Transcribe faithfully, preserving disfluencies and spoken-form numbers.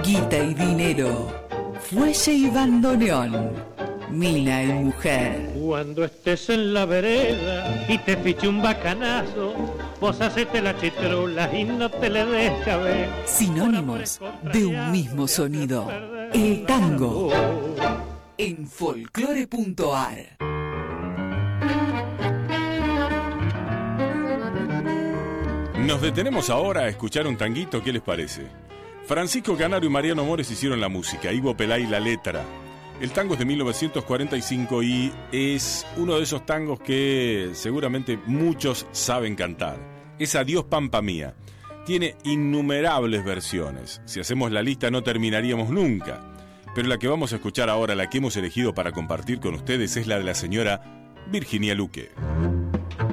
Guita y dinero, fuelle y bandoneón, mina y mujer. Cuando estés en la vereda y te fiche un bacanazo, vos hacete la chitrula y no te le des cabeza. Sinónimos de un mismo sonido. El tango. En folclore punto a r. Nos detenemos ahora a escuchar un tanguito, ¿qué les parece? Francisco Canaro y Mariano Mores hicieron la música, Ivo Pelay la letra. El tango es de mil novecientos cuarenta y cinco y es uno de esos tangos que seguramente muchos saben cantar. Es Adiós Pampa Mía. Tiene innumerables versiones. Si hacemos la lista no terminaríamos nunca. Pero la que vamos a escuchar ahora, la que hemos elegido para compartir con ustedes, es la de la señora Virginia Luque.